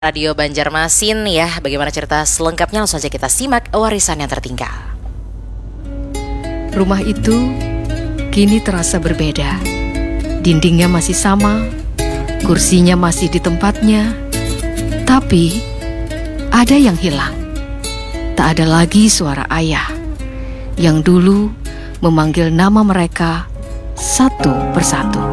Radio Banjarmasin ya. Bagaimana cerita selengkapnya, langsung saja kita simak warisan yang tertinggal. Rumah itu kini terasa berbeda. Dindingnya masih sama, kursinya masih di tempatnya, tapi ada yang hilang. Tak ada lagi suara ayah yang dulu memanggil nama mereka satu persatu.